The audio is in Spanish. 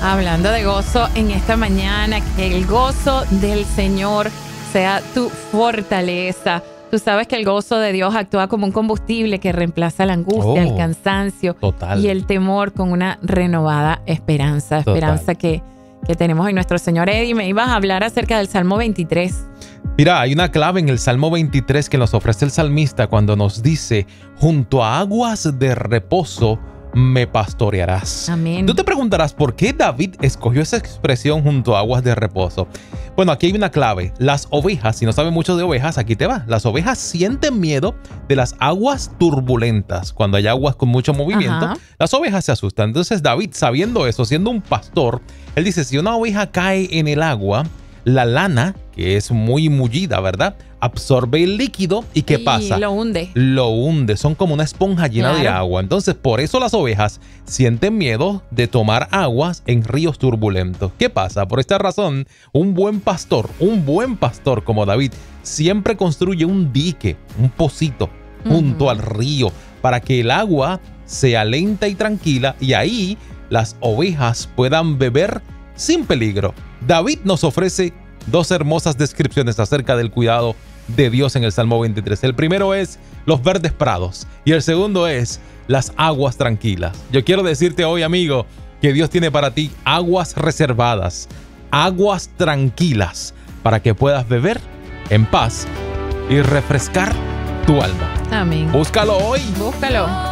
Hablando de gozo en esta mañana, que el gozo del Señor sea tu fortaleza. Tú sabes que el gozo de Dios actúa como un combustible que reemplaza la angustia, el cansancio y el temor con una renovada esperanza. Esperanza que tenemos en nuestro Señor. Eddie, me ibas a hablar acerca del Salmo 23. Mira, hay una clave en el Salmo 23 que nos ofrece el salmista cuando nos dice: junto a aguas de reposo me pastorearás. Amén. Tú te preguntarás por qué David escogió esa expresión junto a aguas de reposo. Bueno, aquí hay una clave. Las ovejas, si no sabes mucho de ovejas, aquí te va. Las ovejas sienten miedo de las aguas turbulentas. Cuando hay aguas con mucho movimiento, las ovejas se asustan. Entonces David, sabiendo eso, siendo un pastor, él dice: si una oveja cae en el agua, la lana, que es muy mullida, ¿verdad?, absorbe el líquido y ¿qué pasa? Lo hunde. Lo hunde. Son como una esponja llena de agua. Entonces, por eso las ovejas sienten miedo de tomar aguas en ríos turbulentos. ¿Qué pasa? Por esta razón, un buen pastor como David, siempre construye un dique, un pocito, junto al río, para que el agua sea lenta y tranquila y ahí las ovejas puedan beber sin peligro. David nos ofrece dos hermosas descripciones acerca del cuidado de Dios en el Salmo 23. El primero es los verdes prados y el segundo es las aguas tranquilas. Yo quiero decirte hoy, amigo, que Dios tiene para ti aguas reservadas, aguas tranquilas, para que puedas beber en paz y refrescar tu alma. Amén. Búscalo hoy. Búscalo.